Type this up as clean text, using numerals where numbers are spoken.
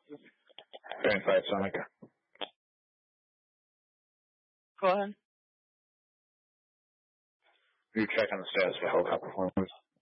Inside Sonic. Go ahead. You're checking the status for helicopter performance.